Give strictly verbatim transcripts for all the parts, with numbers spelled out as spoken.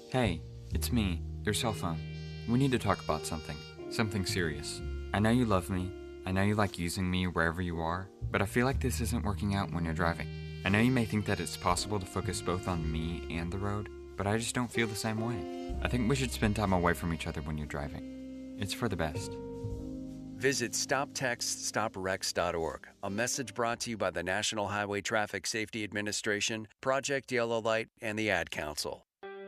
Hey, it's me, your cell phone. We need to talk about something. Something serious. I know you love me. I know you like using me wherever you are, but I feel like this isn't working out when you're driving. I know you may think that it's possible to focus both on me and the road, but I just don't feel the same way. I think we should spend time away from each other when you're driving. It's for the best. Visit stop text stop wrecks dot org, a message brought to you by the National Highway Traffic Safety Administration, Project Yellow Light, and the Ad Council.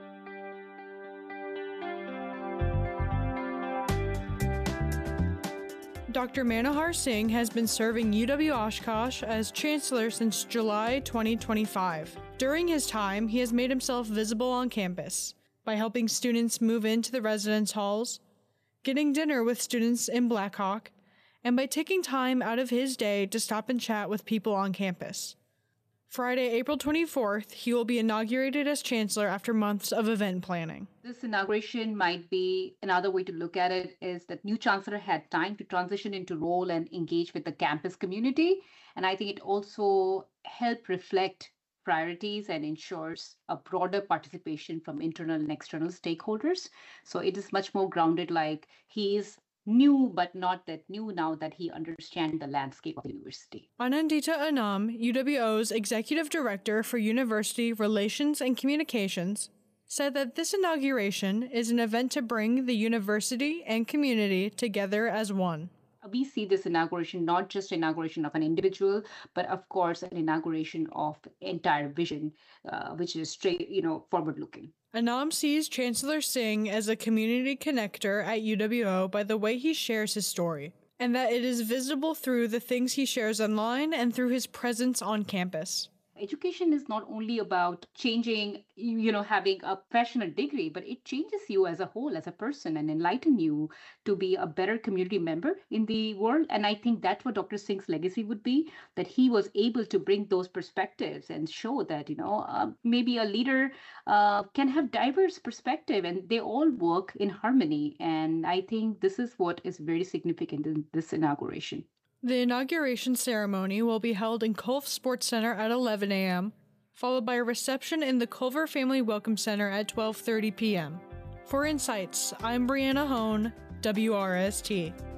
Doctor Manohar Singh has been serving U W Oshkosh as Chancellor since July twenty twenty-five. During his time, he has made himself visible on campus by helping students move into the residence halls, getting dinner with students in Blackhawk, and by taking time out of his day to stop and chat with people on campus. Friday, April twenty-fourth, he will be inaugurated as Chancellor after months of event planning. This inauguration might be another way to look at it is that new Chancellor had time to transition into role and engage with the campus community. And I think it also helped reflect priorities and ensures a broader participation from internal and external stakeholders. So it is much more grounded, like he is new, but not that new now that he understands the landscape of the university. Anandita Anam, U W O's Executive Director for University Relations and Communications, said that this inauguration is an event to bring the university and community together as one. We see this inauguration not just inauguration of an individual, but of course an inauguration of entire vision, uh, which is straight, you know, forward-looking. Anam sees Chancellor Singh as a community connector at U W O by the way he shares his story, and that it is visible through the things he shares online and through his presence on campus. Education is not only about changing, you know, having a professional degree, but it changes you as a whole, as a person, and enlighten you to be a better community member in the world. And I think that's what Doctor Singh's legacy would be, that he was able to bring those perspectives and show that, you know, uh, maybe a leader uh, can have diverse perspective and they all work in harmony. And I think this is what is very significant in this inauguration. The inauguration ceremony will be held in Culver Sports Center at eleven a.m., followed by a reception in the Culver Family Welcome Center at twelve thirty p.m. For Insights, I'm Brianna Hone, W R S T.